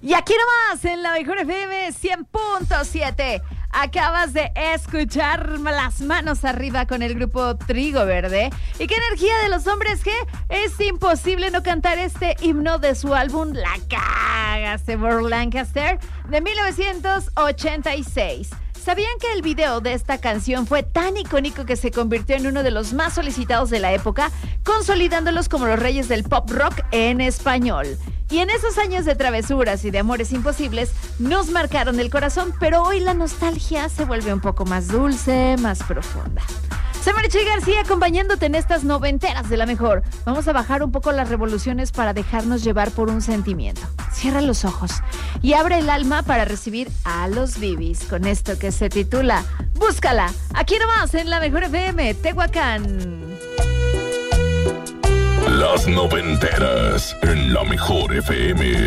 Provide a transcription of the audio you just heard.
Y aquí nomás, en la mejor FM 100.7, acabas de escuchar Las Manos Arriba con el grupo Trigo Verde. ¿Y qué energía de los hombres que es imposible no cantar este himno de su álbum La Cagas de Burt Lancaster de 1986? ¿Sabían que el video de esta canción fue tan icónico que se convirtió en uno de los más solicitados de la época, consolidándolos como los reyes del pop rock en español? Y en esos años de travesuras y de amores imposibles nos marcaron el corazón, pero hoy la nostalgia se vuelve un poco más dulce, más profunda. Soy Marichuy García, acompañándote en estas noventeras de la mejor. Vamos a bajar un poco las revoluciones para dejarnos llevar por un sentimiento. Cierra los ojos y abre el alma para recibir a los Bibis con esto que se titula Búscala, aquí nomás en la mejor FM, Tehuacán. Las noventeras en la mejor FM.